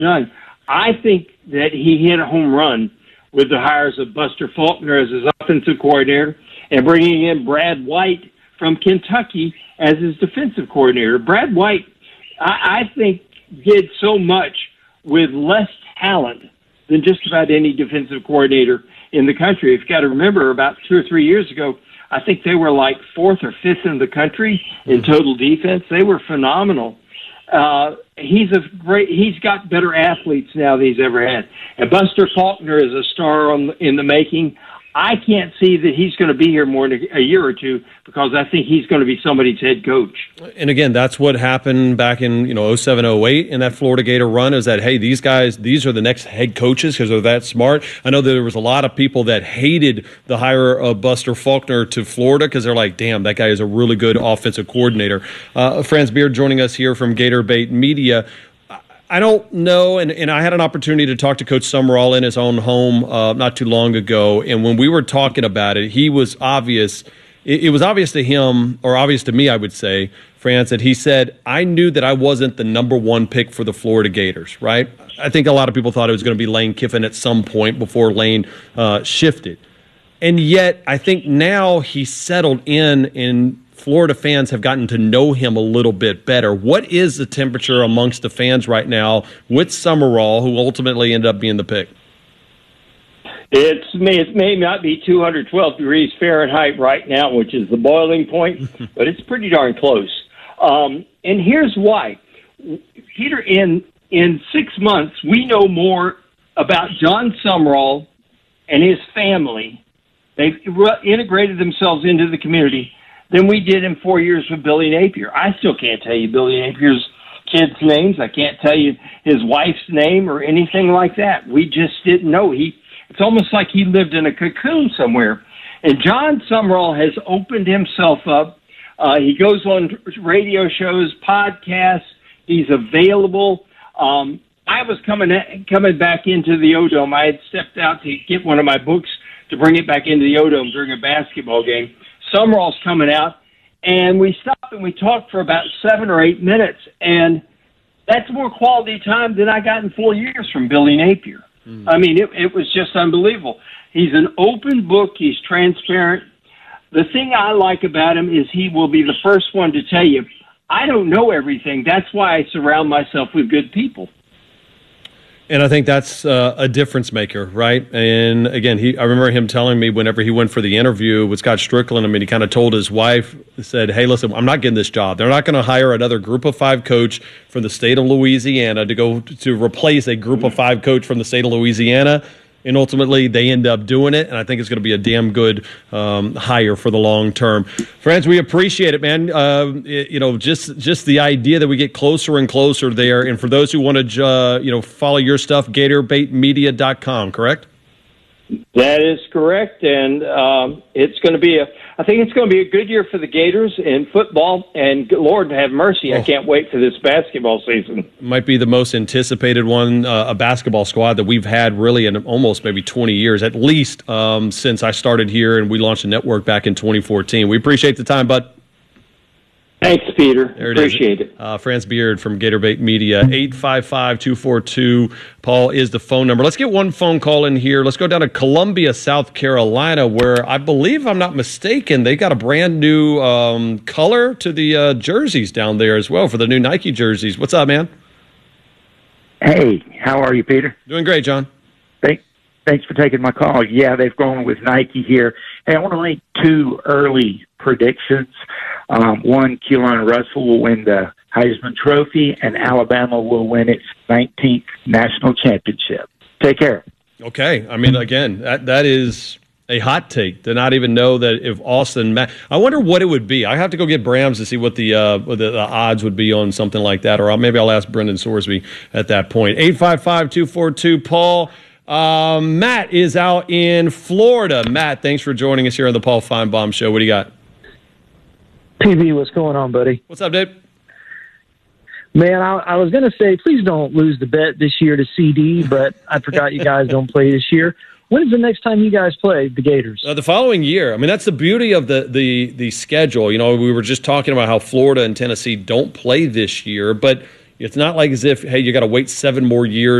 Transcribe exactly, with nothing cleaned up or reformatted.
done. I think that he hit a home run with the hires of Buster Faulkner as his offensive coordinator and bringing in Brad White from Kentucky as his defensive coordinator. Brad White, I, I think, did so much with less talent than just about any defensive coordinator in the country. You've got to remember, about two or three years ago, I think they were like fourth or fifth in the country in total defense. They were phenomenal. Uh, he's a great. He's got better athletes now than he's ever had. And Buster Faulkner is a star on, in the making. I can't see that he's going to be here more than a year or two because I think he's going to be somebody's head coach. And again, that's what happened back in, you know, oh seven, oh eight in that Florida Gator run, is that, hey, these guys, these are the next head coaches because they're that smart. I know that there was a lot of people that hated the hire of Buster Faulkner to Florida because they're like, damn, that guy is a really good offensive coordinator. Uh, Franz Beard joining us here from Gator Bait Media. I don't know, and, and I had an opportunity to talk to Coach Summerall in his own home uh, not too long ago, and when we were talking about it, he was obvious, it, it was obvious to him, or obvious to me, I would say, France, that he said, I knew that I wasn't the number one pick for the Florida Gators, right? I think a lot of people thought it was going to be Lane Kiffin at some point before Lane uh, shifted. And yet, I think now he's settled in in Florida fans have gotten to know him a little bit better. What is the temperature amongst the fans right now with Summerall, who ultimately ended up being the pick? It's may it may not be two hundred twelve degrees Fahrenheit right now, which is the boiling point, but it's pretty darn close. Um, and here's why, Peter. In in six months, we know more about John Summerall and his family. They've integrated themselves into the community than we did in four years with Billy Napier. I still can't tell you Billy Napier's kids' names. I can't tell you his wife's name or anything like that. We just didn't know. He, it's almost like he lived in a cocoon somewhere. And John Summerall has opened himself up. Uh, he goes on radio shows, podcasts. He's available. Um, I was coming at, coming back into the O-Dome. I had stepped out to get one of my books to bring it back into the O-Dome during a basketball game. Summerall's coming out, and we stopped and we talked for about seven or eight minutes, and that's more quality time than I got in four years from Billy Napier. Mm. I mean, it, it was just unbelievable. He's an open book. He's transparent. The thing I like about him is he will be the first one to tell you, I don't know everything. That's why I surround myself with good people. And I think that's uh, a difference maker, right? And again, he I remember him telling me whenever he went for the interview with Scott Strickland, I mean, he kind of told his wife, said, hey, listen, I'm not getting this job. They're not going to hire another group of five coach from the state of Louisiana to go to replace a group of five coach from the state of Louisiana. And ultimately, they end up doing it, and I think it's going to be a damn good um, hire for the long term. Friends, we appreciate it, man. Uh, it, you know, just just the idea that we get closer and closer there. And for those who want to, uh, you know, follow your stuff, gator bait media dot com, correct? That is correct, and um, it's going to be a. I think it's going to be a good year for the Gators in football, and Lord have mercy, oh. I can't wait for this basketball season. Might be the most anticipated one, uh, a basketball squad that we've had really in almost maybe twenty years, at least um, since I started here and we launched a network back in twenty fourteen. We appreciate the time, bud. Thanks, Peter. There it Appreciate is. it. Uh, Franz Beard from Gator Bait Media. eight five five, two four two, Paul is the phone number. Let's get one phone call in here. Let's go down to Columbia, South Carolina, where I believe, I'm not mistaken, they got a brand new um, color to the uh, jerseys down there as well for the new Nike jerseys. What's up, man? Hey, how are you, Peter? Doing great, John. Thank, thanks for taking my call. Yeah, they've gone with Nike here. Hey, I want to make two early predictions. Um, one, Keelan Russell will win the Heisman Trophy, and Alabama will win its nineteenth national championship. Take care. Okay. I mean, again, that that is a hot take to not even know that if Austin Ma- I wonder what it would be. I have to go get Brams to see what the, uh, what the, the odds would be on something like that, or I'll, maybe I'll ask Brendan Sorsby at that point. eight five five, two four two, Paul. Um, Matt is out in Florida. Matt, thanks for joining us here on the Paul Feinbaum Show. What do you got? P B, what's going on, buddy? What's up, Dave? Man, I, I was going to say, please don't lose the bet this year to C D, but I forgot you guys don't play this year. When's the next time you guys play the Gators? Uh, the following year. I mean, that's the beauty of the, the, the schedule. You know, we were just talking about how Florida and Tennessee don't play this year, but It's not like as if, hey, you got to wait seven more years